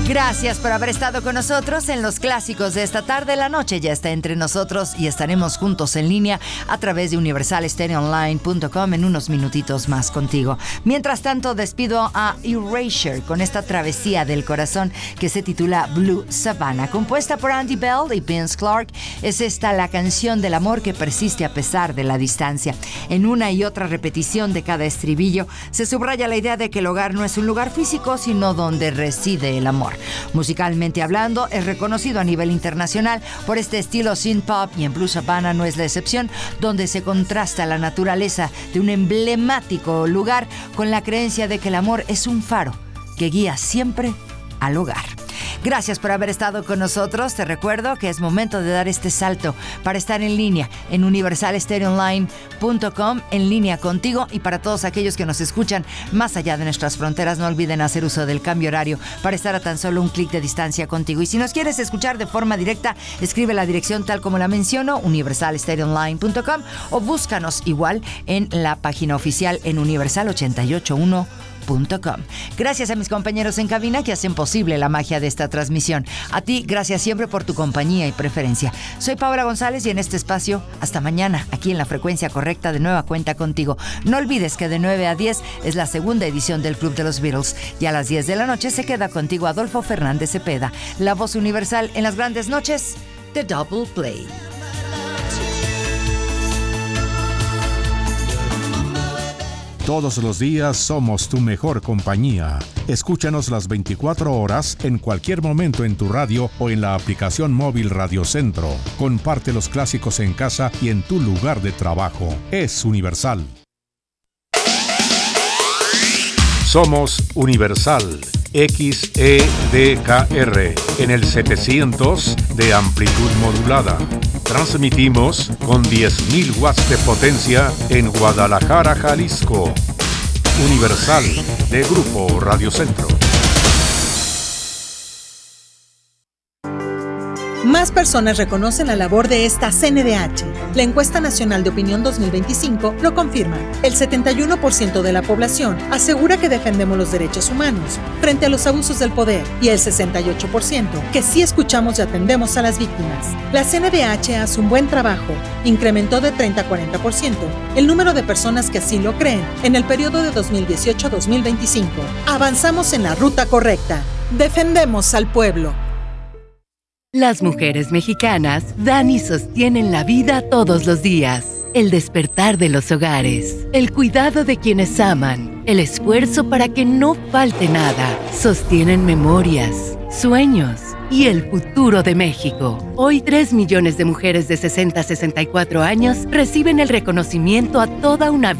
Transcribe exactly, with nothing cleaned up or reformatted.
Gracias por haber estado con nosotros en los clásicos de esta tarde. La noche ya está entre nosotros y estaremos juntos en línea a través de universal stereo online punto com en unos minutitos más contigo. Mientras tanto, despido a Erasure con esta travesía del corazón que se titula Blue Savannah. Compuesta por Andy Bell y Vince Clarke, es esta la canción del amor que persiste a pesar de la distancia. En una y otra repetición de cada estribillo se subraya la idea de que el hogar no es un lugar físico, sino donde reside el amor. Musicalmente hablando, es reconocido a nivel internacional por este estilo synth pop y en Blue Savannah no es la excepción, donde se contrasta la naturaleza de un emblemático lugar con la creencia de que el amor es un faro que guía siempre al hogar. Gracias por haber estado con nosotros. Te recuerdo que es momento de dar este salto para estar en línea en universal stereo online punto com, en línea contigo, y para todos aquellos que nos escuchan más allá de nuestras fronteras, no olviden hacer uso del cambio horario para estar a tan solo un clic de distancia contigo. Y si nos quieres escuchar de forma directa, escribe la dirección tal como la menciono, universal stereo online punto com, o búscanos igual en la página oficial en universal ochenta y ocho punto uno punto com. Gracias a mis compañeros en cabina que hacen posible la magia de esta transmisión. A ti, gracias siempre por tu compañía y preferencia. Soy Paola González y en este espacio, hasta mañana, aquí en la frecuencia correcta, de nueva cuenta contigo. No olvides que de nueve a diez es la segunda edición del Club de los Beatles y a las diez de la noche se queda contigo Adolfo Fernández Cepeda, la voz universal en las grandes noches de Double Play. Todos los días somos tu mejor compañía. Escúchanos las veinticuatro horas en cualquier momento en tu radio o en la aplicación móvil Radio Centro. Comparte los clásicos en casa y en tu lugar de trabajo. Es Universal. Somos Universal X E D K R en el setecientos de amplitud modulada. Transmitimos con diez mil watts de potencia en Guadalajara, Jalisco. Universal de Grupo Radio Centro. Más personas reconocen la labor de esta C N D H. La encuesta nacional de opinión dos mil veinticinco lo confirma. El setenta y uno por ciento de la población asegura que defendemos los derechos humanos frente a los abusos del poder y el sesenta y ocho por ciento que sí escuchamos y atendemos a las víctimas. La C N D H hace un buen trabajo. Incrementó de treinta a cuarenta por ciento el número de personas que así lo creen en el periodo de dos mil dieciocho a dos mil veinticinco. Avanzamos en la ruta correcta. Defendemos al pueblo. Las mujeres mexicanas dan y sostienen la vida todos los días. El despertar de los hogares, el cuidado de quienes aman, el esfuerzo para que no falte nada. Sostienen memorias, sueños y el futuro de México. Hoy, tres millones de mujeres de sesenta a sesenta y cuatro años reciben el reconocimiento a toda una